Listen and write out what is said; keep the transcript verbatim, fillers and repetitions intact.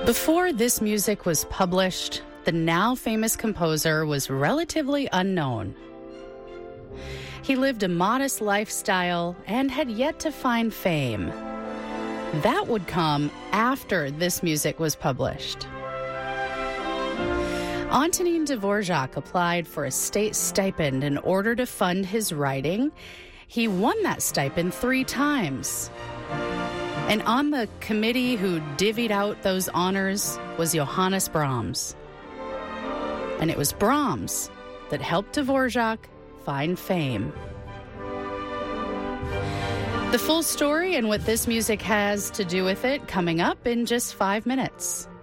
Before this music was published, the now famous composer was relatively unknown. He lived a modest lifestyle and had yet to find fame. That would come after this music was published. Antonin Dvorak applied for a state stipend in order to fund his writing. He won that stipend three times. And on the committee who divvied out those honors was Johannes Brahms. And it was Brahms that helped Dvorak find fame. The full story and what this music has to do with it coming up in just five minutes.